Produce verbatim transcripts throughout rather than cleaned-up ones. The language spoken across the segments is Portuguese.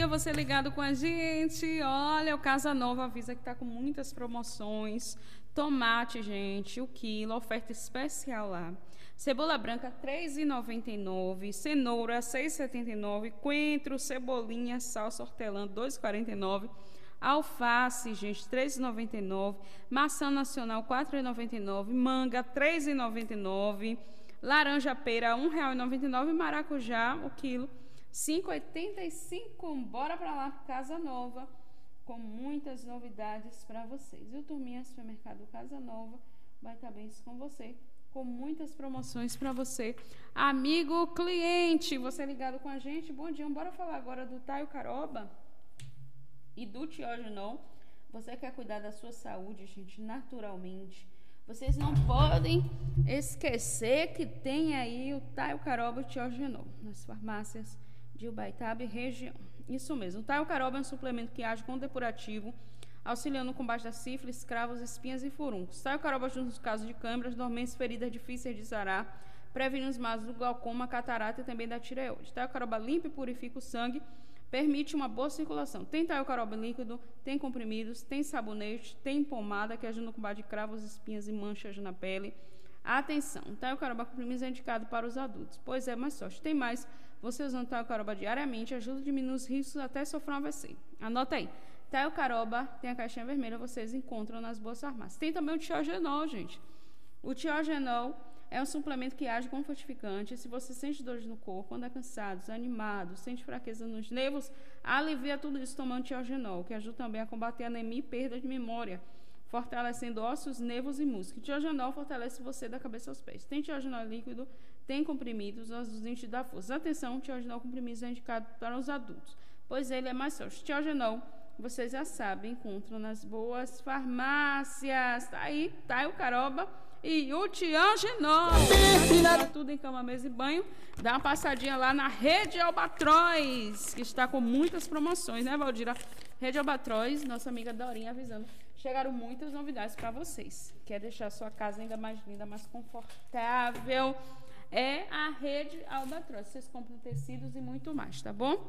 dia, você ligado com a gente. Olha, o Casa Nova avisa que tá com muitas promoções. Tomate, gente, o quilo, oferta especial lá. Cebola branca, três reais e noventa e nove centavos. Cenoura, seis reais e setenta e nove centavos. Coentro, cebolinha, salsa hortelã, dois reais e quarenta e nove centavos. Alface, gente, três reais e noventa e nove centavos. Maçã nacional, quatro reais e noventa e nove centavos. Manga, três reais e noventa e nove centavos. Laranja pera, um real e noventa e nove centavos. Maracujá, o quilo, cinco reais e oitenta e cinco centavos. Bora pra lá, Casa Nova, com muitas novidades para vocês. E o Turminha Supermercado Casa Nova vai estar bem com você, com muitas promoções para você, amigo cliente. Você ligado com a gente, bom dia. Bora falar agora do Taio Caroba e do Tiogenon. Você quer cuidar da sua saúde, gente, naturalmente. Vocês não podem esquecer que tem aí o Taio Caroba e o Tiogenon nas farmácias de Ubaitaba e região. Isso mesmo. O Taio Caroba é um suplemento que age como depurativo, auxiliando no combate da sífilis, cravos, espinhas e furuncos. Taio Caroba ajuda nos casos de câimbras, dormências, feridas difíceis de sarar, previne os males do glaucoma, catarata e também da tireoide. Taio Caroba limpa e purifica o sangue, permite uma boa circulação. Tem Taio Caroba líquido, tem comprimidos, tem sabonete, tem pomada que ajuda no combate de cravos, espinhas e manchas na pele. Atenção, o Taio Caroba comprimidos é indicado para os adultos, pois é mais forte. Tem mais, você usando Taio Caroba diariamente ajuda a diminuir os riscos até sofrer um A V C. Anota aí, Taio Caroba tem a caixinha vermelha, vocês encontram nas boas farmácias. Tem também o Tiogenol, gente. O Tiogenol é um suplemento que age como fortificante. Se você sente dores no corpo, anda cansado, desanimado, sente fraqueza nos nervos, alivia tudo isso tomando Tiogenol, que ajuda também a combater anemia e perda de memória, fortalecendo ossos, nervos e músculos. Tiogenol fortalece você da cabeça aos pés. Tem Tiogenol líquido, tem comprimidos, os dentes da força. Atenção, Tiogenol comprimidos é indicado para os adultos, pois ele é mais forte. Tiogenol, vocês já sabem, encontram nas boas farmácias. Tá aí, Taio Caroba e o Tiogenol. Tá tudo em cama, mesa e banho. Dá uma passadinha lá na Rede Albatroz, que está com muitas promoções, né, Valdira? Rede Albatroz, nossa amiga Dorinha avisando. Chegaram muitas novidades para vocês. Quer deixar a sua casa ainda mais linda, mais confortável? É a Rede Albatroz. Vocês compram tecidos e muito mais, tá bom?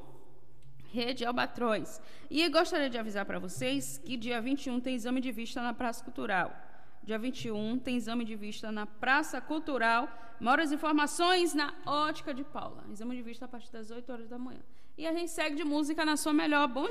Rede Albatroz. E gostaria de avisar para vocês que dia vinte e um tem exame de vista na Praça Cultural. Dia vinte e um tem exame de vista na Praça Cultural. Maiores informações na Ótica de Paula. Exame de vista a partir das oito horas da manhã. E a gente segue de música na sua melhor. Bom